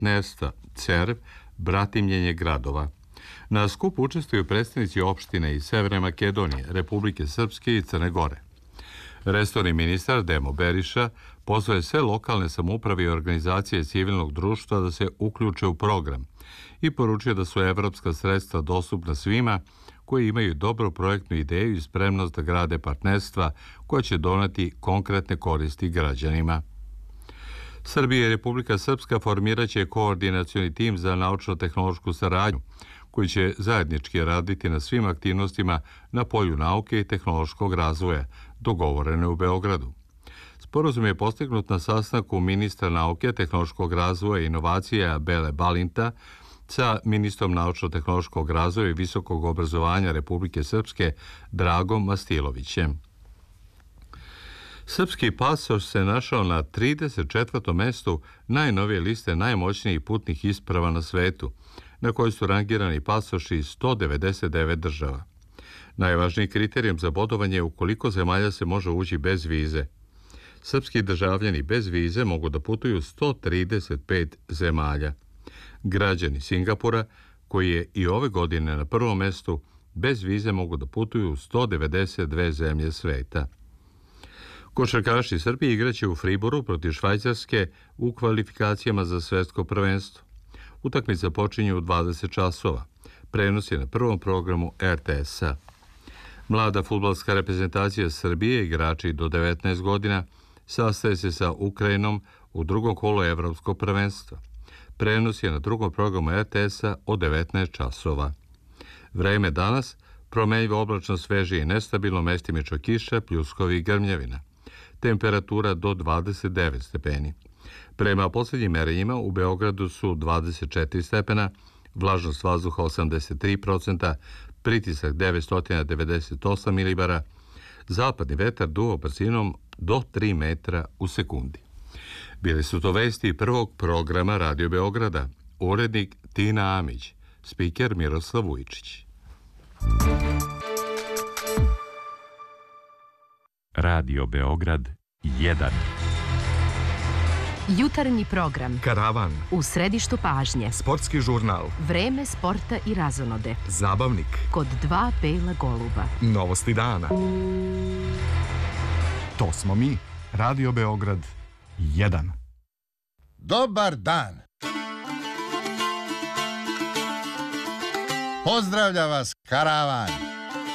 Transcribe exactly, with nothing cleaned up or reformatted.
partnerstva CERV, bratimljenje gradova. Na skupu učestvuju predstavnici opštine iz Severne Makedonije, Republike Srpske i Crne Gore. Resorni ministar Demo Beriša pozvao je sve lokalne samouprave i organizacije civilnog društva da se uključe u program i poručio da su evropska sredstva dostupna svima koji imaju dobru projektnu ideju i spremnost da grade partnerstva koja će doneti konkretne koristi građanima. Srbija i Republika Srpska formirat će koordinacioni tim za naučno-tehnološku saradnju, koji će zajednički raditi na svim aktivnostima na polju nauke i tehnološkog razvoja, dogovorene u Beogradu. Sporazum je postignut na sastanku ministra nauke, tehnološkog razvoja i inovacija Bele Balinta sa ministrom naučno-tehnološkog razvoja i visokog obrazovanja Republike Srpske Dragom Mastilovićem. Srpski pasoš se našao na trideset četvrtom mestu najnovije liste najmoćnijih putnih isprava na svetu, na kojoj su rangirani pasoši iz sto devedeset devet država. Najvažniji kriterijum za bodovanje je u koliko zemalja se može ući bez vize. Srpski državljani bez vize mogu da putuju u sto trideset pet zemalja. Građani Singapura, koji je i ove godine na prvom mestu, bez vize mogu da putuju u sto devedeset dve zemlje sveta. Košarkaši Srbije igraće u Friboru protiv Švajcarske u kvalifikacijama za svetsko prvenstvo. Utakmica počinje u dvadeset časova. Prenos je na prvom programu R T S-a. Mlada fudbalska reprezentacija Srbije, igrači do devetnaest godina, sastaje se sa Ukrajinom u drugom kolu evropskog prvenstva. Prenos je na drugom programu R T S-a od devetnaest časova. Vreme danas, promenljivo oblačno, sveže i nestabilno, mestimično kiša, pljuskovi i grmljavina. Temperatura do dvadeset devet stepeni. Prema posljednjim merenjima u Beogradu su dvadeset četiri stepena, vlažnost vazduha osamdeset tri procenta, pritisak devetsto devedeset osam milibara, zapadni vetar duo brzinom do tri metra u sekundi. Bili su to vesti prvog programa Radio Beograda. Urednik Tina Amić, spiker Miroslav Vujčić. Radio Beograd jedan. Jutarnji program. Karavan. U središtu pažnje. Sportski žurnal. Vreme sporta i razonode. Zabavnik. Kod dva bela goluba. Novosti dana. To smo mi. Radio Beograd jedan. Dobar dan. Pozdravlja vas Karavan.